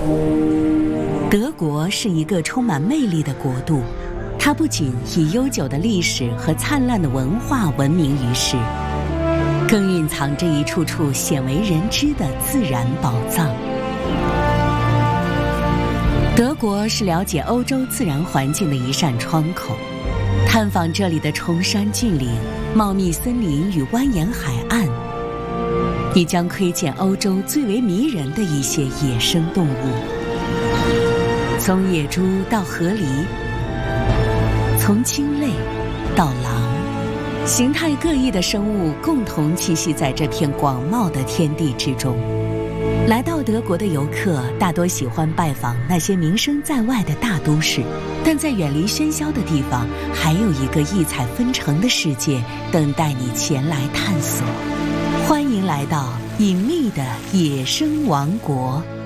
德国是一个充满魅力的国度，它不仅以悠久的历史和灿烂的文化闻名于世，更蕴藏着一处处鲜为人知的自然宝藏。德国是了解欧洲自然环境的一扇窗口，探访这里的崇山峻岭、茂密森林与蜿蜒海岸，你将窥见欧洲最为迷人的一些野生动物，从野猪到河狸，从鲸类到狼，形态各异的生物共同栖息在这片广袤的天地之中。来到德国的游客大多喜欢拜访那些名声在外的大都市，但在远离喧嚣的地方，还有一个异彩纷呈的世界等待你前来探索。欢迎来到隐秘的野生王国。